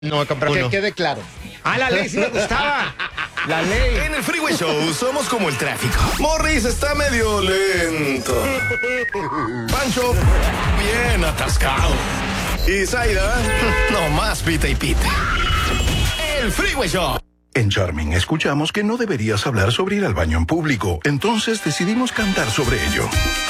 No, compré Que uno. quede claro. Ah, la ley sí me gustaba. La ley. En el Freeway Show somos como el tráfico. Morris está medio lento. Pancho, bien atascado. Y Zaida, no más pita y pita. El Freeway Show. En Charming escuchamos que no deberías hablar sobre ir al baño en público, entonces decidimos cantar sobre ello.